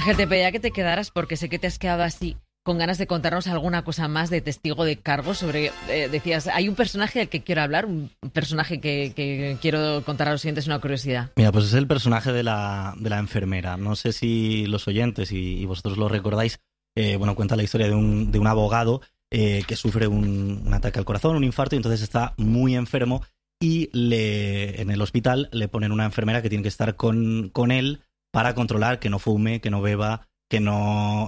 Ángel, te pedía que te quedaras porque sé que te has quedado así con ganas de contarnos alguna cosa más de Testigo de Cargo sobre, decías, hay un personaje del que quiero hablar, un personaje que quiero contar a los oyentes, una curiosidad. Mira, pues es el personaje de la enfermera. No sé si los oyentes y vosotros lo recordáis. Cuenta la historia de un abogado que sufre un ataque al corazón, un infarto, y entonces está muy enfermo y en el hospital le ponen una enfermera que tiene que estar con él para controlar que no fume, que no beba, que no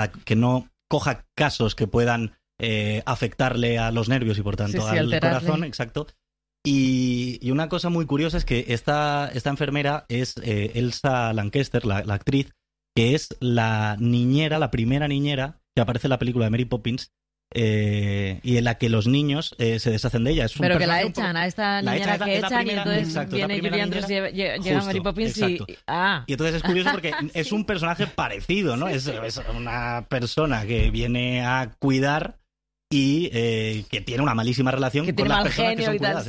coja casos que puedan afectarle a los nervios y por tanto al corazón. Exacto. Y una cosa muy curiosa es que esta enfermera es Elsa Lanchester, la actriz, que es la primera niñera que aparece en la película de Mary Poppins, y en la que los niños se deshacen de ella. Pero que la echan, a esta niñera que echan, y entonces viene Julie Andrews, llega Mary Poppins y entonces es curioso porque es un personaje parecido, ¿no? Es una persona que viene a cuidar y que tiene una malísima relación con las personas que son cuidadas.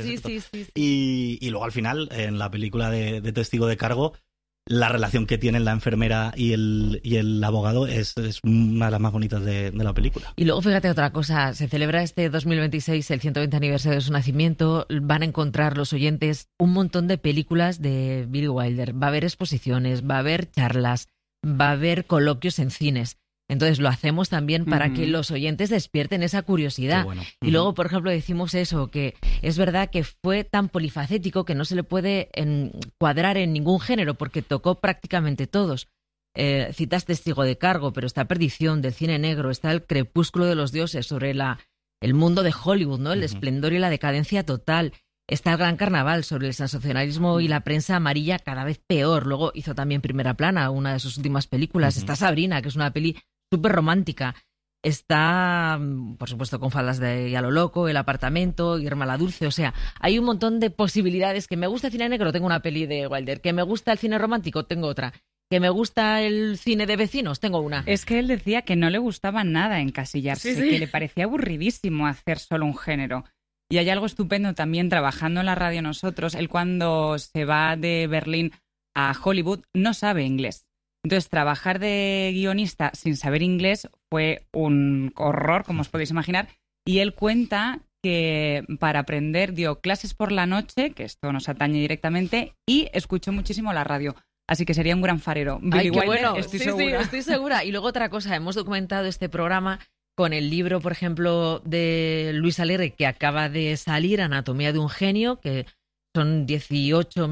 Y luego al final, en la película de Testigo de Cargo, la relación que tienen la enfermera y el abogado es una de las más bonitas de la película. Y luego fíjate otra cosa, se celebra este 2026 el 120 aniversario de su nacimiento, van a encontrar los oyentes un montón de películas de Billy Wilder, va a haber exposiciones, va a haber charlas, va a haber coloquios en cines. Entonces lo hacemos también para que los oyentes despierten esa curiosidad. Bueno. Y luego, por ejemplo, decimos eso, que es verdad que fue tan polifacético que no se le puede encuadrar en ningún género porque tocó prácticamente todos. Citas Testigo de Cargo, pero está Perdición, del cine negro, está El crepúsculo de los dioses, sobre el mundo de Hollywood, ¿no? El esplendor y la decadencia total. Está El gran carnaval, sobre el sensacionalismo y la prensa amarilla cada vez peor. Luego hizo también Primera Plana, una de sus últimas películas. Está Sabrina, que es una peli súper romántica. Está, por supuesto, Con faldas de a lo loco, El apartamento, Irma la dulce. O sea, hay un montón de posibilidades. Que me gusta el cine negro, tengo una peli de Wilder. Que me gusta el cine romántico, tengo otra. Que me gusta el cine de vecinos, tengo una. Es que él decía que no le gustaba nada encasillarse, que le parecía aburridísimo hacer solo un género. Y hay algo estupendo también trabajando en la radio nosotros. Él, cuando se va de Berlín a Hollywood, no sabe inglés. Entonces, trabajar de guionista sin saber inglés fue un horror, como os podéis imaginar. Y él cuenta que para aprender dio clases por la noche, que esto nos atañe directamente, y escuchó muchísimo la radio. Así que sería un gran farero. Billy Wilder, bueno, estoy segura. Sí, estoy segura. Y luego otra cosa, hemos documentado este programa con el libro, por ejemplo, de Luis Alegre, que acaba de salir, Anatomía de un genio, que son 18,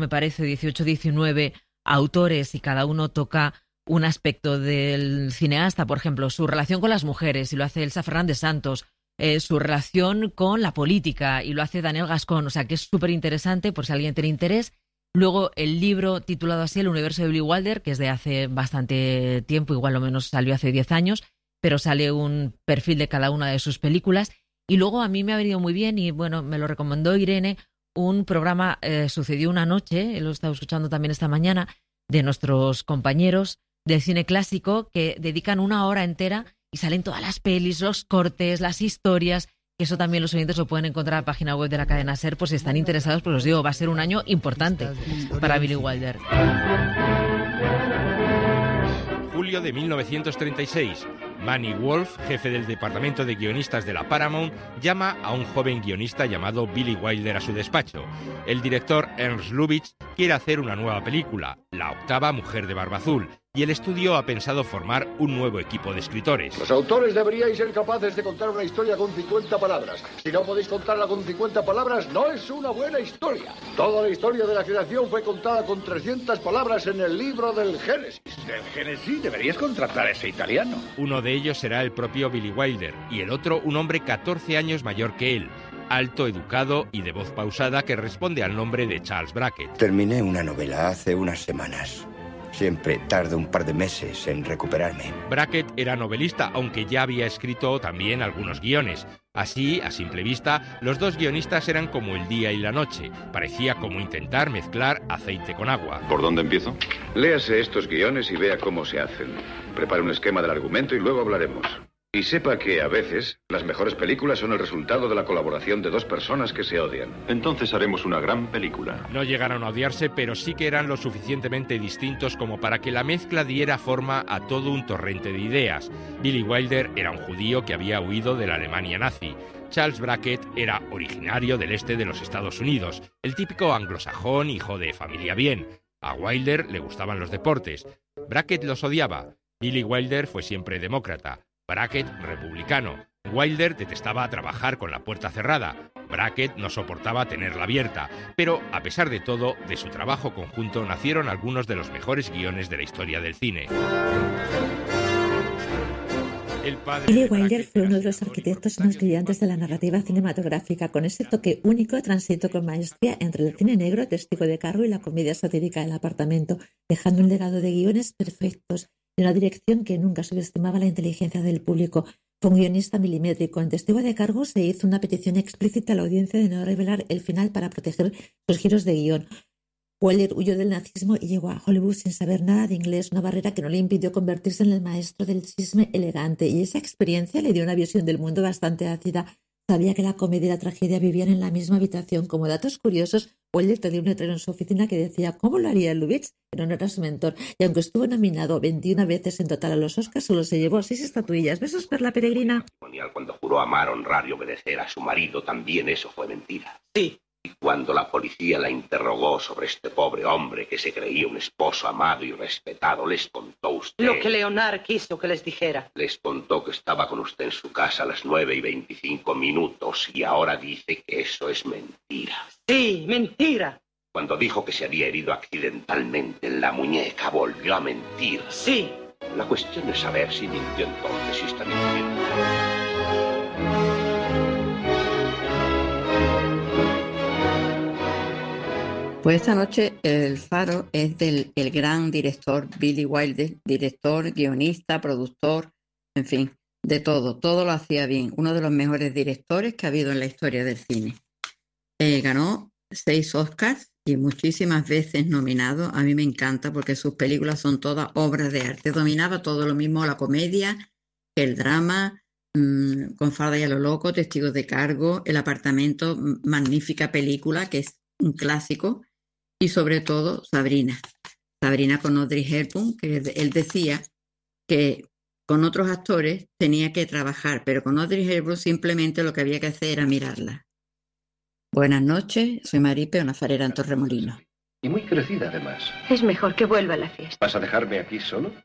19 autores y cada uno toca un aspecto del cineasta, por ejemplo, su relación con las mujeres, y lo hace Elsa Fernández Santos, su relación con la política, y lo hace Daniel Gascón, o sea que es súper interesante por si alguien tiene interés. Luego el libro titulado así, El universo de Billy Wilder, que es de hace bastante tiempo, igual lo menos salió hace 10 años, pero sale un perfil de cada una de sus películas. Y luego a mí me ha venido muy bien, y bueno, me lo recomendó Irene, un programa, Sucedió una noche, lo he estado escuchando también esta mañana, de nuestros compañeros del cine clásico, que dedican una hora entera y salen todas las pelis, los cortes, las historias, que eso también los oyentes lo pueden encontrar en la página web de la cadena SER, pues si están interesados, pues os digo, va a ser un año importante para Billy Wilder. Julio de 1936. Manny Wolf, jefe del departamento de guionistas de la Paramount, llama a un joven guionista llamado Billy Wilder a su despacho. El director Ernst Lubitsch quiere hacer una nueva película, La octava mujer de barba azul, y el estudio ha pensado formar un nuevo equipo de escritores. Los autores deberíais ser capaces de contar una historia con 50 palabras. Si no podéis contarla con 50 palabras, no es una buena historia. Toda la historia de la creación fue contada con 300 palabras en el libro del Génesis. ¿Del Génesis? Deberías contratar a ese italiano. Uno de ellos será el propio Billy Wilder, y el otro un hombre 14 años mayor que él, alto, educado y de voz pausada, que responde al nombre de Charles Brackett. Terminé una novela hace unas semanas. Siempre tardo un par de meses en recuperarme. Brackett era novelista, aunque ya había escrito también algunos guiones. Así, a simple vista, los dos guionistas eran como el día y la noche. Parecía como intentar mezclar aceite con agua. ¿Por dónde empiezo? Léase estos guiones y vea cómo se hacen. Prepare un esquema del argumento y luego hablaremos. Y sepa que a veces las mejores películas son el resultado de la colaboración de dos personas que se odian. Entonces haremos una gran película. No llegaron a odiarse, pero sí que eran lo suficientemente distintos como para que la mezcla diera forma a todo un torrente de ideas. Billy Wilder era un judío que había huido de la Alemania nazi. Charles Brackett era originario del este de los Estados Unidos, el típico anglosajón hijo de familia bien. A Wilder le gustaban los deportes. Brackett los odiaba. Billy Wilder fue siempre demócrata. Brackett, republicano. Wilder detestaba trabajar con la puerta cerrada. Brackett no soportaba tenerla abierta. Pero, a pesar de todo, de su trabajo conjunto nacieron algunos de los mejores guiones de la historia del cine. Billy Wilder fue uno de los arquitectos más brillantes de la narrativa cinematográfica, con ese toque único transito con maestría entre el cine negro, Testigo de cargo, y la comedia satírica El apartamento, dejando un legado de guiones perfectos y una dirección que nunca subestimaba la inteligencia del público. Fue un guionista milimétrico. En Testigo de cargo se hizo una petición explícita a la audiencia de no revelar el final para proteger sus giros de guión. Wilder huyó del nazismo y llegó a Hollywood sin saber nada de inglés, una barrera que no le impidió convertirse en el maestro del chisme elegante, y esa experiencia le dio una visión del mundo bastante ácida. Sabía que la comedia y la tragedia vivían en la misma habitación. Como datos curiosos, Wilder tenía un letrero en su oficina que decía ¿cómo lo haría Lubitsch? En honor a su mentor, y aunque estuvo nominado 21 veces en total a los Oscars, solo se llevó 6 estatuillas. ¿Besos, Perla Peregrina? Cuando juró amar, honrar y obedecer a su marido, también eso fue mentira. Sí. Y cuando la policía la interrogó sobre este pobre hombre que se creía un esposo amado y respetado, les contó usted... Lo que Leonard quiso que les dijera. Les contó que estaba con usted en su casa a las 9:25 y ahora dice que eso es mentira. Sí, mentira. Cuando dijo que se había herido accidentalmente en la muñeca, volvió a mentir. Sí. La cuestión es saber si mintió entonces, si está mintiendo. Pues esta noche El Faro es del el gran director Billy Wilder, director, guionista, productor, en fin, de todo. Todo lo hacía bien. Uno de los mejores directores que ha habido en la historia del cine. Ganó 6 Oscars y muchísimas veces nominado. A mí me encanta porque sus películas son todas obras de arte. Dominaba todo lo mismo, la comedia, el drama, con Farda y a lo loco, Testigos de cargo, El apartamento, magnífica película que es un clásico. Y sobre todo Sabrina con Audrey Hepburn, que él decía que con otros actores tenía que trabajar, pero con Audrey Hepburn simplemente lo que había que hacer era mirarla. Buenas noches, soy Maripe, una farera en Torremolinos. Y muy crecida además. Es mejor que vuelva a la fiesta. ¿Vas a dejarme aquí solo?